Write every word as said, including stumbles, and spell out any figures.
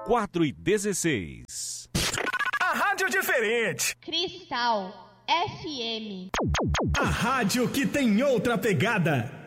quatro e dezesseis. A rádio diferente. Cristal F M. A rádio que tem outra pegada.